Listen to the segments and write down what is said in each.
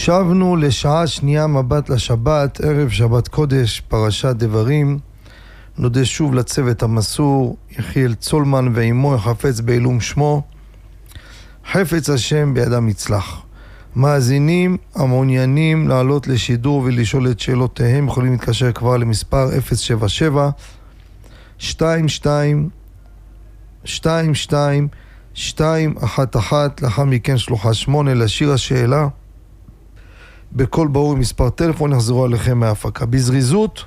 שבנו לשעה שנייה מבט לשבת, ערב שבת קודש, פרשת דברים. נודה שוב לצוות המסור, יחיאל צולמן ואימו החפץ בעילום שמו. חפץ השם בידם יצלח. מאזינים המעוניינים לעלות לשידור ולשאול את שאלותיהם יכולים להתקשר כבר למספר 077 22 22 211, לאחר מכן שלוחה 8 לשיר השאלה בכל ברור עם מספר טלפון. יחזרו עליכם מההפקה. בזריזות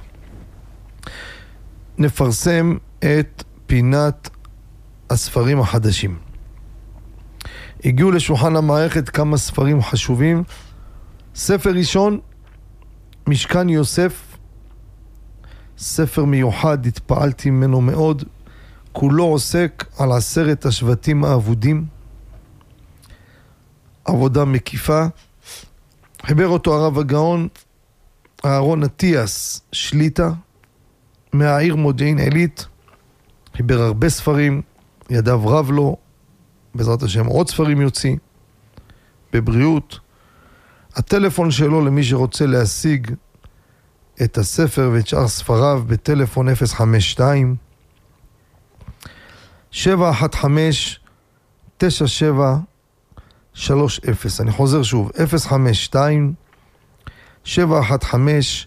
נפרסם את פינת הספרים החדשים. הגיעו לשולחן המערכת כמה ספרים חשובים. ספר ראשון, משכן יוסף, ספר מיוחד, התפעלתי ממנו מאוד. כולו עוסק על 10 השבטים האבודים, עבודה מקיפה. חיבר אותו הרב הגאון אהרון אטיאס שליטה מהעיר מודיעין עילית. חיבר הרבה ספרים, ידיו רב לו, בעזרת השם עוד ספרים יוציא בבריאות. הטלפון שלו למי שרוצה להשיג את הספר ואת שאר ספריו בטלפון 052 715 9730. אני חוזר שוב, 052 715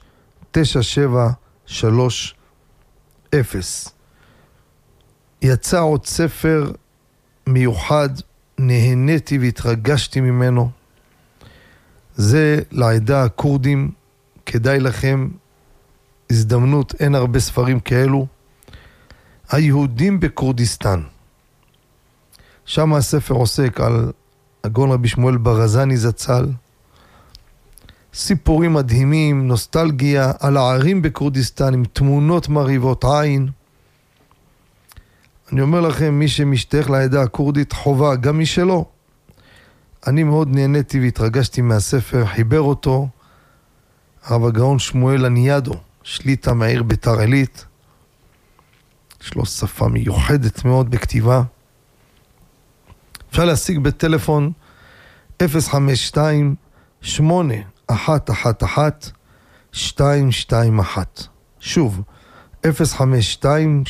9730. יצא עוד ספר מיוחד, נהניתי והתרגשתי ממנו. זה לעדה הקורדים, כדאי לכם, הזדמנות, אין הרבה ספרים כאלו. היהודים בקורדיסטן. שם הספר עוסק על הגאון רבי שמואל ברזני זצ"ל. סיפורים מדהימים, נוסטלגיה על הערים בקורדיסטן עם תמונות מרהיבות עין. אני אומר לכם, מי שמשתייך לעדה הקורדית חובה, גם מי שלא. אני מאוד נהניתי והתרגשתי מהספר. חיבר אותו הרב הגאון שמואל אניאדו, שליטה מהעיר ביתר עילית. יש לו שפה מיוחדת מאוד בכתיבה. אפשר להשיג בטלפון 052 8111 221. שוב, 052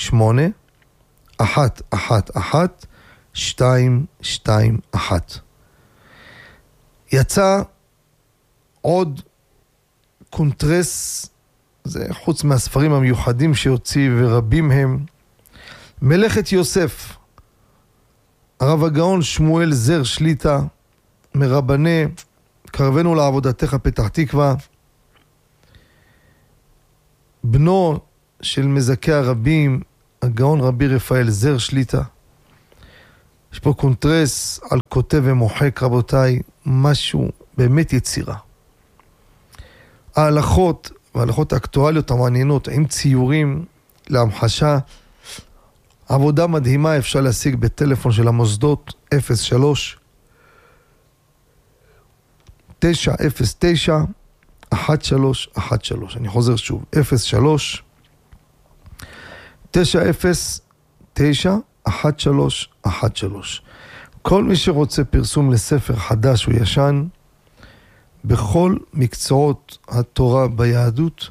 8111 221. יצא עוד קונטרס, זה חוץ מהספרים המיוחדים שיוציא ורבים הם, מלאכת יוסף, הרב הגאון שמואל זר שליטה, מרבני קרבנו לעבודתך פתח תקווה, בנו של מזכי הרבים, הגאון רבי רפאל זר שליטה. יש פה קונטרס על כותב ומוחק, רבותיי, משהו באמת יצירה. ההלכות וההלכות האקטואליות המעניינות עם ציורים להמחשה, עבודה מדהימה. אפשר להשיג בטלפון של המוסדות 03 909 1313. אני חוזר שוב, 03 909 1313. כל מי שרוצה פרסום לספר חדש או ישן בכל מקצועות התורה ביהדות,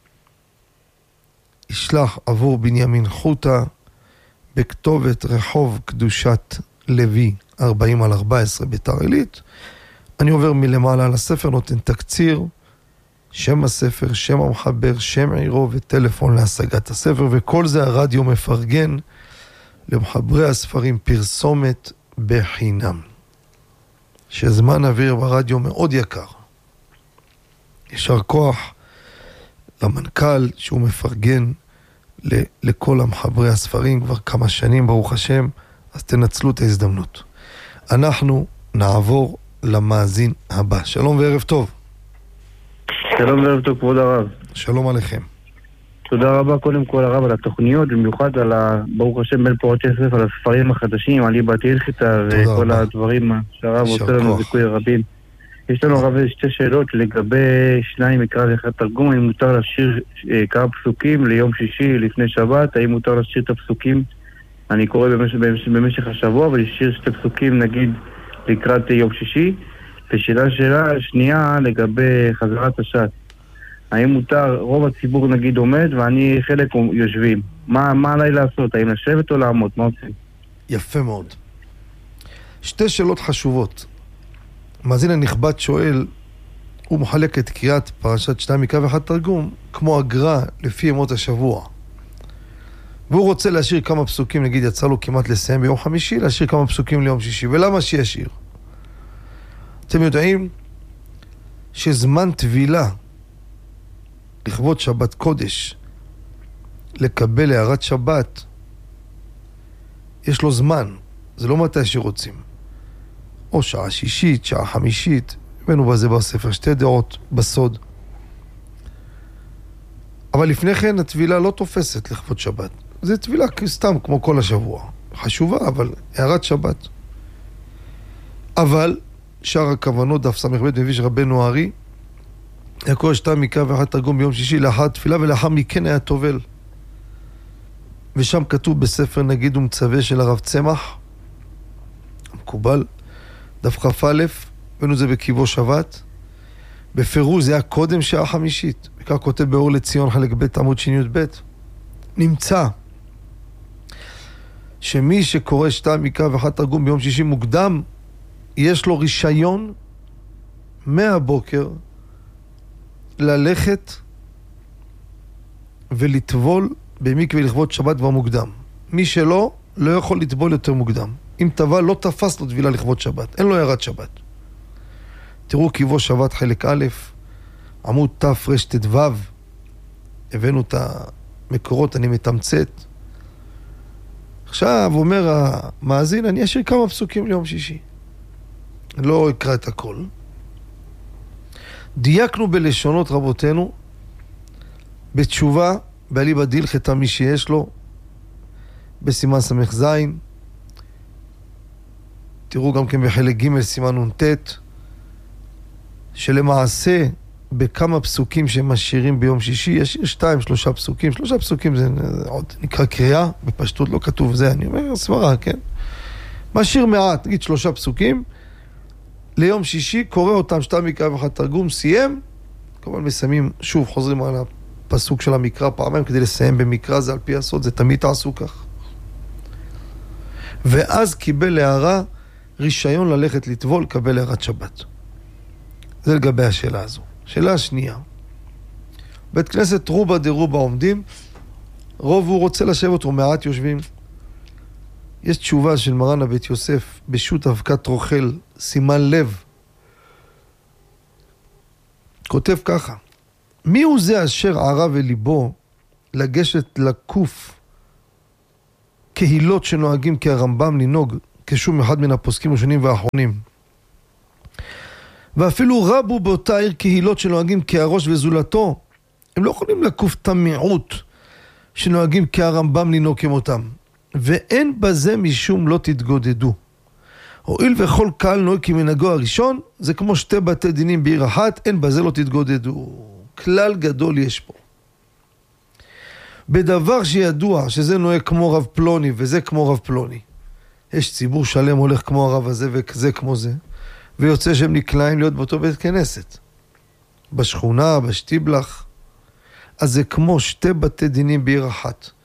ישלח עבור בנימין חוטה בכתובת רחוב קדושת לוי 40/14 ביתר עילית. אני עובר מלמעלה על הספר, נותן תקציר, שם הספר, שם המחבר, שם עירו וטלפון להשגת הספר, וכל זה הרדיו מפרגן למחברי הספרים פרסומת בחינם. שזמן אוויר ברדיו מאוד יקר. ישר כוח למנכ"ל שהוא מפרגן לכל המחברי הספרים כבר כמה שנים, ברוך השם, אז תנצלו את ההזדמנות. אנחנו נעבור למאזין הבא. שלום וערב טוב. שלום וערב טוב, כבוד הרב. שלום עליכם. תודה רבה קודם כל הרב על התוכניות, במיוחד על ברוך השם בן פורת יוסף, על הספרים החדשים, על ליבת הלכתה וכל הדברים שהרב עושה לנו זיכוי רבים. יש לנו הרב שתי שאלות לגבי שניים מקרא ואחד תרגום. האם מותר לשיר כמה פסוקים ליום שישי לפני שבת? האם מותר לשיר את הפסוקים? אני קורא במשך השבוע ולשיר שתי פסוקים נגיד לקראת יום שישי. ושאלה שנייה לגבי חזרת הש"ס. האם מותר, רוב הציבור נגיד עומד ואני חלק יושבים. מה עליי לעשות? האם לשבת או לעמוד? מה עושים? יפה מאוד. שתי שאלות חשובות. מאזין הנכבד שואל, הוא מחלק את קריאת פרשת שתיים מקרא ואחד תרגום כמו אגרה לפי ימות השבוע. והוא רוצה להשאיר כמה פסוקים, נגיד יצא לו כמעט לסיים ביום חמישי, להשאיר כמה פסוקים ליום שישי. ולמה שישאיר? אתם יודעים שזמן טבילה לכבוד שבת קודש, לקבל הערת שבת, יש לו זמן. זה לא מתי שרוצים. או שעה שישית, שעה חמישית, הבאנו בזה בספר שתי דעות בסוד. אבל לפני כן הטבילה לא תופסת לכבוד שבת. זה טבילה סתם כמו כל השבוע. חשובה, אבל הערת שבת. אבל שאר הכוונות, דף סמך בית מביא שרבנו הארי, היה קורא שתיים מקרא ואחד תרגום ביום שישי לאחר תפילה, ולאחר מכן היה טובל. ושם כתוב בספר נגיד ומצווה של הרב צמח, מקובל, דף כ"א, הבאנו זה בקיבו שבת, בפירוש זה היה קודם שעה חמישית, וכך כותב באור לציון חלק ב' עמוד שי"ב, נמצא שמי שקורא שתיים מקרא ואחד תרגום ביום שישי מוקדם, יש לו רישיון מהבוקר ללכת ולטבול במקווה לכבוד שבת כבר מוקדם. מי שלא, לא יכול לטבול יותר מוקדם. אם טבל לא תפס לו טבילה לכבוד שבת, אין לו הערת שבת. תראו קיבו שבת חלק א', עמוד תרט"ו, הבאנו את המקורות, אני מתמצת. עכשיו אומר המאזין, אני אשאיר כמה פסוקים ליום שישי. לא אקרא את הכל. דייקנו בלשונות רבותינו, בתשובה, באליבא דהלכתא מי שיש לו, בסימן סמך זין, תראו גם כן בחלק ג' סימן נ"ט, שלמעשה בכמה פסוקים שמשאירים ביום שישי, יש 2-3 פסוקים, 3 פסוקים זה עוד נקרא קריאה, בפשטות לא כתוב זה, אני אומר סברה, כן? משאיר מעט, נגיד 3 פסוקים, ליום שישי, קורא אותם שתיים מקרא ואחד תרגום, סיים, כמובן מסיימים, שוב חוזרים על הפסוק של המקרא פעמיים, כדי לסיים במקרא, זה על פי הסוד, זה תמיד תעשו כך. ואז קיבל הערה, רישיון ללכת לטבול, קבל הערת שבת. זה לגבי השאלה הזו. שאלה השנייה, בית כנסת רובה דרובה עומדים, רוב הוא רוצה לשבת ומעט יושבים. יש תשובה של מרן הבית יוסף בשו"ת אבקת רוכל, סימן לב. כותב ככה, מי הוא זה אשר ערה וליבו לגשת לקוף קהילות שנוהגים כהרמב"ם לנהוג כשום אחד מן הפוסקים ראשונים והאחרונים, ואפילו רבו באותה עיר קהילות שנוהגים כהראש וזולתו, הם לא יכולים לקוף את המיעוט שנוהגים כהרמב"ם לנהוג כמותם, ואין בזה משום לא תתגודדו. הואיל וכל קהל נוהג כמנהגו הראשון, זה כמו שתי בתי דינים בעיר אחת, אין בזה לא תתגודדו. כלל גדול יש פה. בדבר שידוע שזה נוהג כמו רב פלוני וזה כמו רב פלוני, יש ציבור שלם הולך כמו הרב הזה וזה כמו זה, ויוצא שהם נקלעים להיות באותו בית כנסת, בשכונה, בשטיבלח, אז זה כמו שתי בתי דינים בעיר אחת.